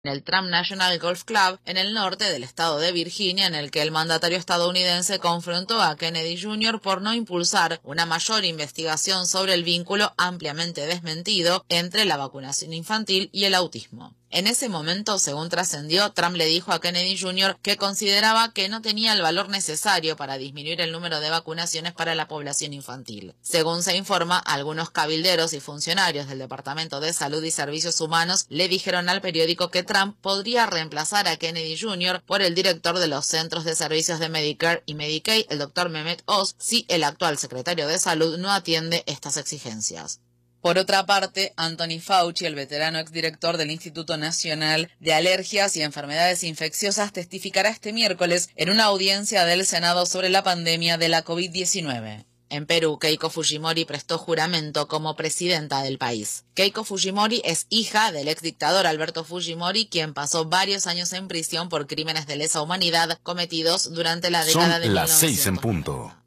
en el Trump National Golf Club en el norte del estado de Virginia, en el que el mandatario estadounidense confrontó a Kennedy Jr. por no impulsar una mayor investigación sobre el vínculo ampliamente desmentido entre la vacunación infantil y el autismo. En ese momento, según trascendió, Trump le dijo a Kennedy Jr. que consideraba que no tenía el valor necesario para disminuir el número de vacunaciones para la población infantil. Según se informa, algunos cabilderos y funcionarios del Departamento de Salud y Servicios Humanos le dijeron al periódico que Trump podría reemplazar a Kennedy Jr. por el director de los Centros de Servicios de Medicare y Medicaid, el Dr. Mehmet Oz, si el actual secretario de Salud no atiende estas exigencias. Por otra parte, Anthony Fauci, el veterano exdirector del Instituto Nacional de Alergias y Enfermedades Infecciosas, testificará este miércoles en una audiencia del Senado sobre la pandemia de la COVID-19. En Perú, Keiko Fujimori prestó juramento como presidenta del país. Keiko Fujimori es hija del exdictador Alberto Fujimori, quien pasó varios años en prisión por crímenes de lesa humanidad cometidos durante la década de 1900. Son las 6 en punto.